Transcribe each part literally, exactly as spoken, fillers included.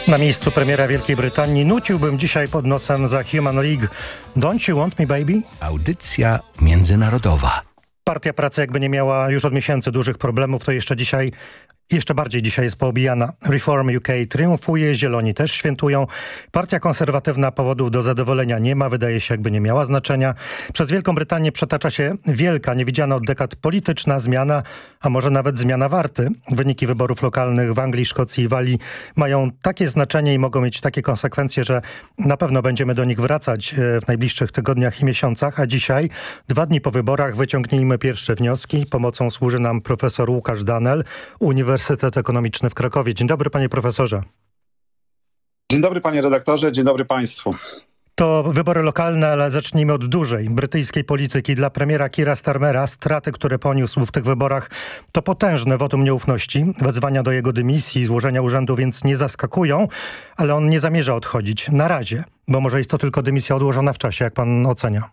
Na miejscu premiera Wielkiej Brytanii nuciłbym dzisiaj pod nosem za Human League. Don't you want me, baby? Audycja międzynarodowa. Partia Pracy jakby nie miała już od miesięcy dużych problemów, to jeszcze dzisiaj, jeszcze bardziej dzisiaj jest poobijana. Reform U K triumfuje, Zieloni też świętują. Partia Konserwatywna powodów do zadowolenia nie ma, wydaje się jakby nie miała znaczenia. Przez Wielką Brytanię przetacza się wielka, niewidziana od dekad polityczna zmiana, a może nawet zmiana warty. Wyniki wyborów lokalnych w Anglii, Szkocji i Walii mają takie znaczenie i mogą mieć takie konsekwencje, że na pewno będziemy do nich wracać w najbliższych tygodniach i miesiącach. A dzisiaj, dwa dni po wyborach, wyciągnijmy pierwsze wnioski. Pomocą służy nam profesor Łukasz Danel, Uniwersytet Ekonomiczny w Krakowie. Dzień dobry, panie profesorze. Dzień dobry, panie redaktorze, dzień dobry państwu. To wybory lokalne, ale zacznijmy od dużej brytyjskiej polityki. Dla premiera Keira Starmera straty, które poniósł w tych wyborach, to potężne wotum nieufności. Wezwania do jego dymisji, złożenia urzędu więc nie zaskakują, ale on nie zamierza odchodzić. Na razie, bo może jest to tylko dymisja odłożona w czasie, jak pan ocenia.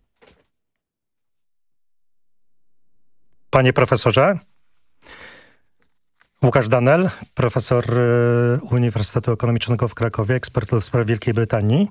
Panie profesorze? Łukasz Danel, profesor Uniwersytetu Ekonomicznego w Krakowie, ekspert do spraw Wielkiej Brytanii.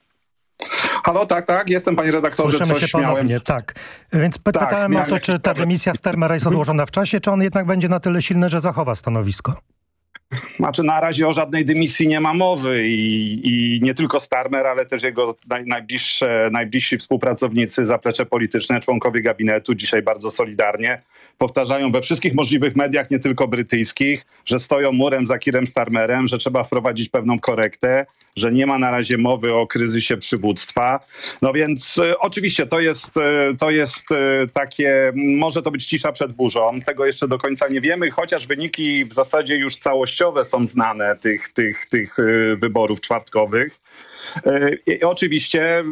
Halo, tak, tak, jestem, panie redaktorze. Słyszymy coś się ponownie, miałem... tak. Więc py tak, pytałem o to, czy ta dymisja Starmera jest odłożona w czasie, czy on jednak będzie na tyle silny, że zachowa stanowisko? Znaczy na razie o żadnej dymisji nie ma mowy i, i nie tylko Starmer, ale też jego naj, najbliższe, najbliżsi współpracownicy, zaplecze polityczne, członkowie gabinetu dzisiaj bardzo solidarnie powtarzają we wszystkich możliwych mediach, nie tylko brytyjskich, że stoją murem za Keirem Starmerem, że trzeba wprowadzić pewną korektę, że nie ma na razie mowy o kryzysie przywództwa. No więc e, oczywiście to jest, e, to jest e, takie, może to być cisza przed burzą, tego jeszcze do końca nie wiemy, chociaż wyniki w zasadzie już całościowe są znane tych, tych, tych e, wyborów czwartkowych. I oczywiście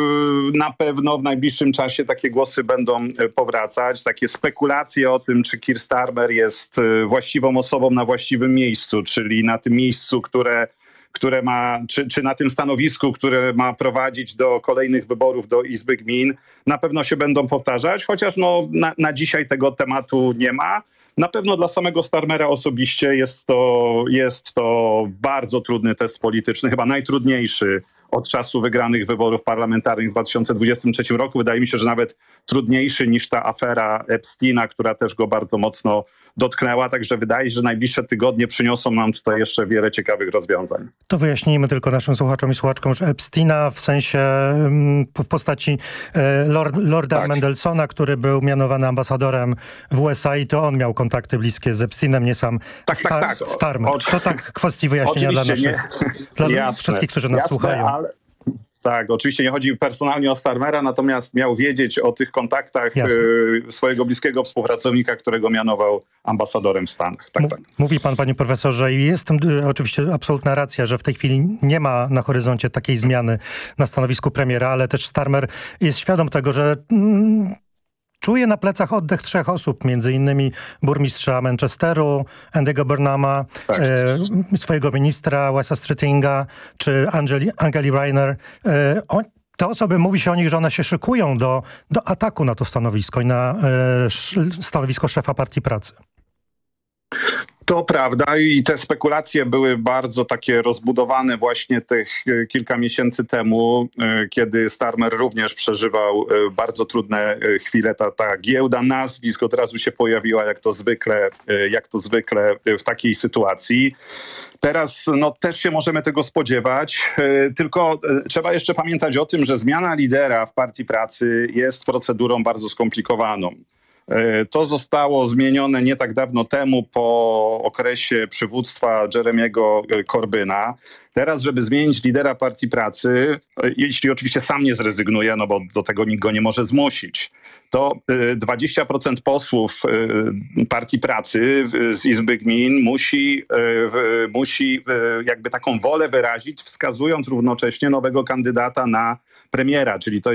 na pewno w najbliższym czasie takie głosy będą powracać, takie spekulacje o tym, czy Keir Starmer jest właściwą osobą na właściwym miejscu, czyli na tym miejscu, które, które ma, czy, czy na tym stanowisku, które ma prowadzić do kolejnych wyborów do Izby Gmin, na pewno się będą powtarzać, chociaż no, na, na dzisiaj tego tematu nie ma. Na pewno dla samego Starmera osobiście jest to, jest to bardzo trudny test polityczny, chyba najtrudniejszy od czasu wygranych wyborów parlamentarnych w dwa tysiące dwudziestym trzecim roku. Wydaje mi się, że nawet trudniejszy niż ta afera Epsteina, która też go bardzo mocno dotknęła. Także wydaje się, że najbliższe tygodnie przyniosą nam tutaj jeszcze wiele ciekawych rozwiązań. To wyjaśnijmy tylko naszym słuchaczom i słuchaczkom, że Epsteina w sensie w postaci Lord, Lorda tak. Mendelsona, który był mianowany ambasadorem w U S A i to on miał kontakty bliskie z Epsteinem, nie sam tak, Star tak, tak. Starmer. To tak kwestii wyjaśnienia dla naszych, dla jasne, wszystkich, którzy nas jasne, słuchają. Ale... Tak, oczywiście nie chodzi personalnie o Starmera, natomiast miał wiedzieć o tych kontaktach y, swojego bliskiego współpracownika, którego mianował ambasadorem w Stanach. Tak, Mów, tak. Mówi pan, panie profesorze, i jest y, oczywiście absolutna racja, że w tej chwili nie ma na horyzoncie takiej zmiany na stanowisku premiera, ale też Starmer jest świadom tego, że... Mm, czuje na plecach oddech trzech osób, między innymi burmistrza Manchesteru, Andy'ego Burnhama, tak. e, swojego ministra Wesa Streetinga, czy Angeli, Angeli Rayner. E, on, te osoby, mówi się o nich, że one się szykują do, do ataku na to stanowisko i na e, stanowisko szefa Partii Pracy. To prawda i te spekulacje były bardzo takie rozbudowane właśnie tych kilka miesięcy temu, kiedy Starmer również przeżywał bardzo trudne chwile. Ta, ta giełda nazwisk od razu się pojawiła, jak to zwykle, jak to zwykle w takiej sytuacji. Teraz no, też się możemy tego spodziewać, tylko trzeba jeszcze pamiętać o tym, że zmiana lidera w Partii Pracy jest procedurą bardzo skomplikowaną. To zostało zmienione nie tak dawno temu po okresie przywództwa Jeremiego Corbyna. Teraz, żeby zmienić lidera Partii Pracy, jeśli oczywiście sam nie zrezygnuje, no bo do tego nikt go nie może zmusić, to dwadzieścia procent posłów Partii Pracy z Izby Gmin musi, musi jakby taką wolę wyrazić, wskazując równocześnie nowego kandydata na premiera, czyli to